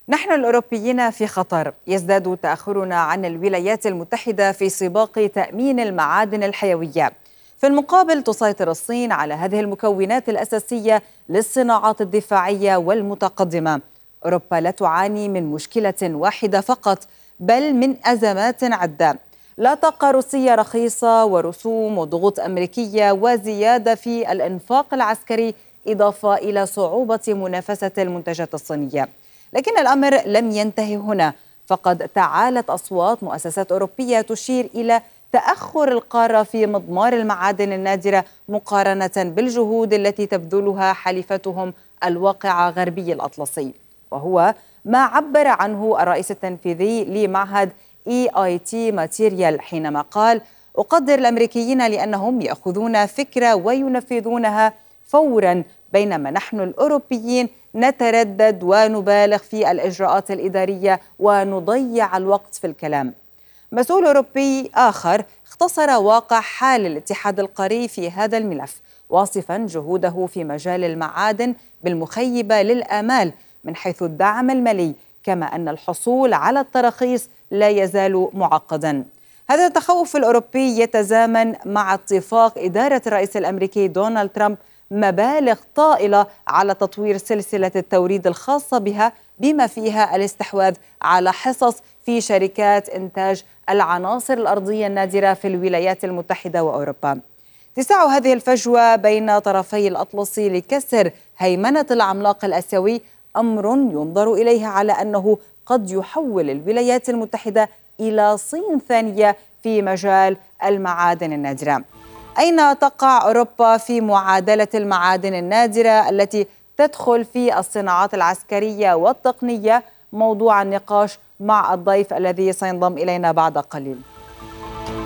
نحن الأوروبيين في خطر. يزداد تأخرنا عن الولايات المتحدة في سباق تأمين المعادن الحيوية. في المقابل تسيطر الصين على هذه المكونات الأساسية للصناعات الدفاعية والمتقدمة. أوروبا لا تعاني من مشكلة واحدة فقط، بل من أزمات عدة: لا طاقة روسية رخيصة، ورسوم وضغوط أمريكية، وزيادة في الإنفاق العسكري، إضافة إلى صعوبة منافسة المنتجات الصينية. لكن الأمر لم ينتهي هنا، فقد تعالت أصوات مؤسسات أوروبية تشير إلى تأخر القارة في مضمار المعادن النادرة مقارنة بالجهود التي تبذلها حليفتهم الواقعة غربي الأطلسي، وهو ما عبر عنه الرئيس التنفيذي لمعهد EIT ماتيريال حينما قال: أقدر الأمريكيين لأنهم يأخذون فكرة وينفذونها فورا، بينما نحن الأوروبيين نتردد ونبالغ في الإجراءات الإدارية ونضيع الوقت في الكلام. مسؤول أوروبي آخر اختصر واقع حال الاتحاد القاري في هذا الملف، واصفا جهوده في مجال المعادن بالمخيبة للآمال من حيث الدعم المالي، كما أن الحصول على التراخيص لا يزال معقدا. هذا التخوف الأوروبي يتزامن مع اتفاق إدارة الرئيس الأمريكي دونالد ترامب مبالغ طائلة على تطوير سلسلة التوريد الخاصة بها، بما فيها الاستحواذ على حصص في شركات إنتاج العناصر الأرضية النادرة في الولايات المتحدة وأوروبا. اتساع هذه الفجوة بين طرفي الأطلسي لكسر هيمنة العملاق الآسيوي أمر ينظر إليه على أنه قد يحول الولايات المتحدة إلى صين ثانية في مجال المعادن النادرة. أين تقع أوروبا في معادلة المعادن النادرة التي تدخل في الصناعات العسكرية والتقنية؟ موضوع النقاش مع الضيف الذي سينضم إلينا بعد قليل.